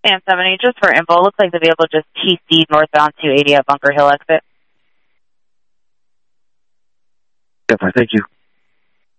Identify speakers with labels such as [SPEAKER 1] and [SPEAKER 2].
[SPEAKER 1] Sam 70, just for info, looks like the vehicle just TC northbound 280 at Bunker Hill exit.
[SPEAKER 2] Definitely, thank you.